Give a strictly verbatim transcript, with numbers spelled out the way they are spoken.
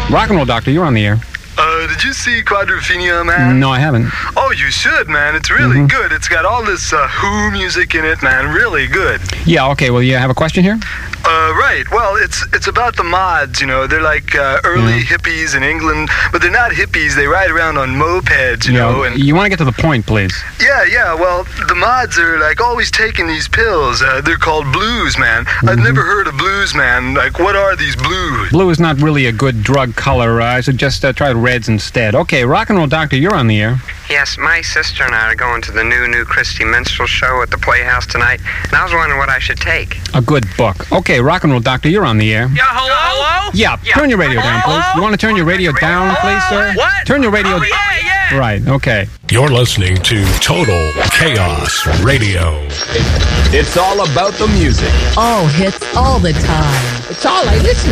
Rock and Roll Doctor, you're on the air. Uh, did you see Quadrophenia, man? No, I haven't. Oh, you should, man. It's really Mhm. good. It's got all this uh, Who music in it, man. Really good. Yeah, okay, well, you have a question here? Uh, right. Well, it's it's about the mods, you know. They're like uh, early Yeah. hippies in England, but they're not hippies. They ride around on mopeds, you Yeah, know. And you want to get to the point, please. yeah, yeah. Well, the mods are like always taking these pills. Uh, they're called blues, man. I've never heard of blues, man. Like, what are these blues? Blue is not really a good drug color. Uh, I suggest uh, try reds instead. Okay, Rock and Roll Doctor, you're on the air. Yes, my sister and I are going to the new New Christie Minstrel Show at the Playhouse tonight, and I was wondering what I should take. A good book. Okay, Rock and Roll Doctor, you're on the air. Yeah, hello? Hello? Yeah, Yeah. turn your radio down, please. Hello? You want to turn your radio down, please, sir? What? Turn your radio... Oh, yeah, yeah. Right, okay. You're listening to Total Chaos Radio. It's all about the music. All hits all the time. It's all I listen